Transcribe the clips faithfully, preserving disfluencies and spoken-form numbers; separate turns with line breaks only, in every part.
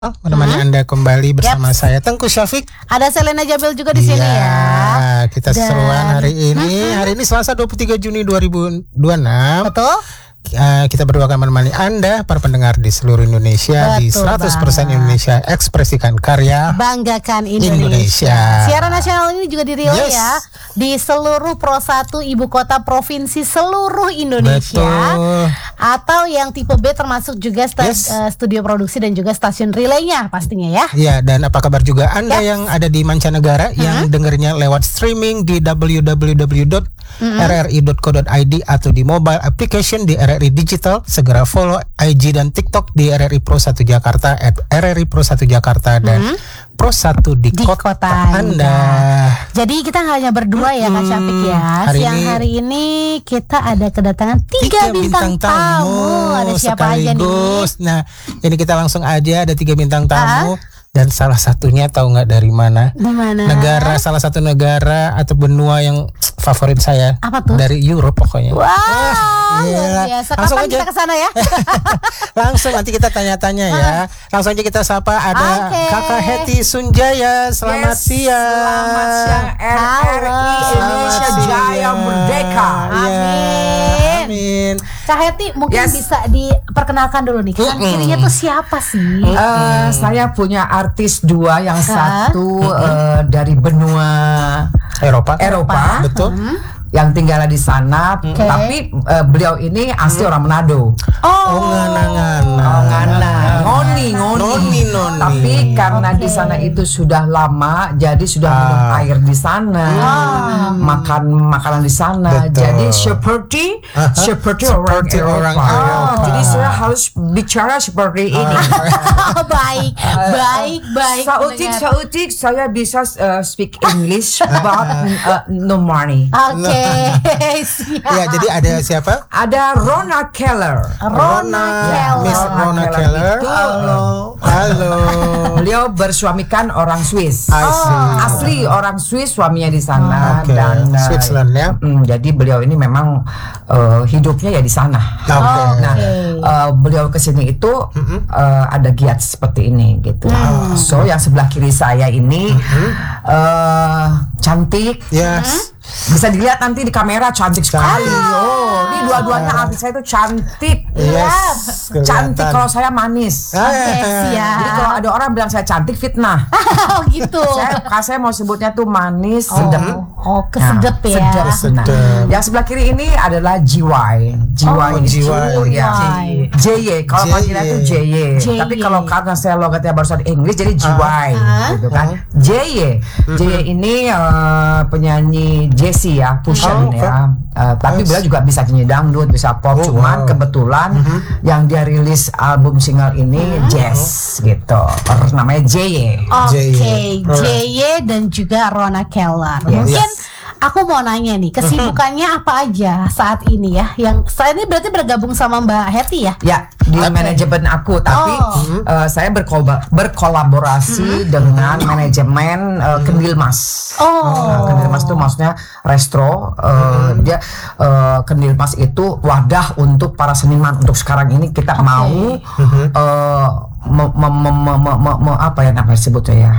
Oh, menemani hmm? Anda kembali bersama yep. saya Tengku Syafiq.
Ada Selena Jabil juga di sini
ya.
ya.
Kita Dan... seruan hari ini. Hmm? Hari ini Selasa dua puluh tiga Juni dua ribu dua puluh enam.
Betul.
Uh, kita berdua akan menemani Anda, para pendengar di seluruh Indonesia. Betul, di seratus persen banget. Indonesia, ekspresikan karya,
banggakan Indonesia.
Indonesia.
Siaran nasional ini juga dirilai
yes.
ya di seluruh Pro satu ibu kota provinsi seluruh Indonesia.
Betul.
Atau yang tipe B termasuk juga sta- yes. uh, studio produksi dan juga stasiun relaynya pastinya ya.
Ya, dan apa kabar juga Anda yes. yang ada di mancanegara hmm. yang dengernya lewat streaming di w w w dot r r i dot co dot i d atau di mobile application di R R I Digital. Segera follow I G dan TikTok di R R I Pro satu Jakarta at R R I Pro satu Jakarta dan hmm. Pro satu di, di kota, kota Anda.
Jadi kita nggak hanya berdua ya Kak Syafiq ya.
Hari
Siang
ini,
hari ini kita ada kedatangan tiga, tiga bintang, bintang tamu. tamu. Ada siapa aja nih?
Nah, ini kita langsung aja ada tiga bintang tamu. Uh-huh. Dan salah satunya tahu nggak dari mana?
Di mana?
Negara, salah satu negara atau benua yang favorit saya.
Apa tuh?
Dari Europe pokoknya.
Wow, Wah, luar biasa. Langsung Kapan aja kita kesana ya?
Langsung nanti kita tanya-tanya ya. Langsung aja kita sapa ada okay. Kakak Hetty Sunjaya. Selamat
yes,
siang.
Selamat siang R R I Indonesia Jaya Merdeka.
Amin.
Amin.
Kak Hetty mungkin yes. bisa diperkenalkan dulu nih. Kan kirinya tuh siapa sih?
Uh, saya punya artis dua, yang satu uh, dari benua
Eropa,
Eropa,
betul,
hmm. yang tinggal di sana. Okay. Tapi uh, beliau ini asli hmm. orang Manado.
Oh,
oh ngana ngana,
oh, ngana, ngoni, ngoni,
noni, noni.
Tapi karena okay. di sana itu sudah lama, jadi sudah ah. minum air di sana, ah. makan makanan di sana. Betul. Jadi seperti uh-huh. seperti, seperti orang, orang Eropa. Eropa. Oh, jadi saya harus bicara seperti ini.
Oh, baik, baik, baik.
Sautik, sautik, saya bisa uh, speak English, but uh, no money.
Oke. Okay.
Ya, jadi ada siapa?
Ada Rona Keller.
Rona Keller.
Miss Rona Keller.
Halo.
Halo.
Beliau bersuamikan orang Swiss.
I see.
Oh. Asli orang Swiss, suaminya di sana.
Okay.
Dan uh,
Switzerland ya.
Mm, jadi beliau ini memang uh, hidupnya ya di sana.
Okay.
Nah, uh, beliau kesini itu mm-hmm. uh, ada giat seperti ini gitu. Mm. So yang sebelah kiri saya ini mm-hmm. uh, cantik.
Yes.
Mm-hmm. Bisa dilihat nanti di kamera, cantik sekali. Oh, ini dua-duanya artis saya itu cantik.
Yes,
cantik. Kalau saya manis.
Okay,
Jadi kalau ada orang bilang saya cantik, fitnah.
Oh gitu.
Saya, saya mau sebutnya tuh manis,
oh.
sedap.
Oh, kesedep nah, ya.
Sedap. Nah, yang sebelah kiri ini adalah G Y. G Y
oh,
itu
ya.
J Y. Kalau panggilan itu J Y. Tapi kalau karena saya logatnya barusan Inggris jadi G Y, uh, gitu kan. Uh. J Y. J Y ini uh, penyanyi Jessie ya, fusion oh, okay. ya. Uh, tapi beliau juga bisa nyanyi dangdut, bisa pop. Oh, cuman wow. kebetulan uh-huh. yang dia rilis album single ini uh-huh. jazz gitu. Terus namanya J Y.
Oke, okay. J Y dan juga Rona Keller. Yes. Mungkin aku mau nanya nih, kesibukannya apa aja saat ini ya? Yang saat ini berarti bergabung sama Mbak Hetty ya?
Ya, di okay. manajemen aku. Tapi oh. uh, saya berkol- berkolaborasi hmm. dengan manajemen uh, Kendil Mas.
Oh.
Uh, Kendil Mas itu maksudnya resto. Uh, hmm. Dia uh, Kendil Mas itu wadah untuk para seniman. Untuk sekarang ini kita okay. mau uh, me- me- me- me- me- me- apa ya namanya sebutnya ya?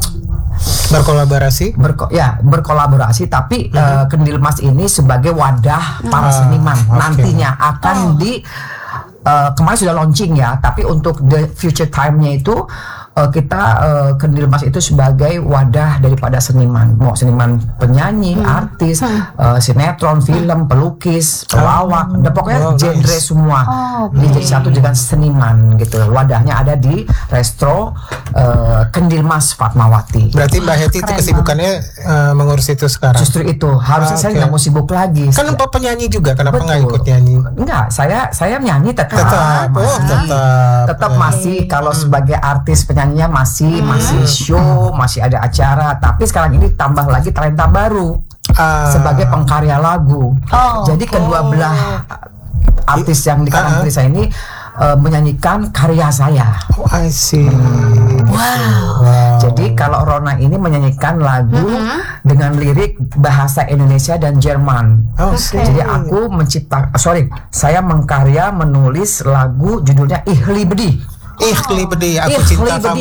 Berkolaborasi,
Berko, ya berkolaborasi, tapi mm-hmm. uh, Kendil Mas ini sebagai wadah para seniman uh, okay. nantinya akan oh. di uh, kemarin sudah launching ya, tapi untuk the future time-nya itu uh, kita uh, Kendil Mas itu sebagai wadah daripada seniman, mau seniman penyanyi, hmm. artis, hmm. Uh, sinetron, film, pelukis, pelawak, udah pokoknya oh, genre nice. semua oh, okay. jadi satu dengan seniman gitu. Wadahnya ada di Resto uh, Kendil Mas Fatmawati.
Berarti Mbak Hetty itu kesibukannya uh, mengurus itu sekarang.
Justru itu harusnya ah, saya nggak okay. mau sibuk lagi.
Kan Mbak penyanyi juga, kenapa nggak ikut nyanyi?
Enggak, saya saya nyanyi tetap.
Tetap,
masih,
oh, tetap.
Tetap
okay.
masih kalau sebagai artis penyanyinya masih hmm. masih show, masih ada acara. Tapi sekarang ini tambah lagi talenta baru uh. sebagai pengkarya lagu.
Oh,
Jadi
okay.
kedua belah artis yang di kanan kiri uh-huh. saya ini uh, menyanyikan karya saya.
Oh, I see.
Hmm.
Wow.
wow.
Jadi kalau Rona ini menyanyikan lagu mm-hmm. dengan lirik bahasa Indonesia dan Jerman.
Oh, okay.
Jadi aku mencipta, sorry, saya mengkarya menulis lagu judulnya Ihli Bedi.
Ikhli Bedi, aku
Ikhli
cinta
Bedi.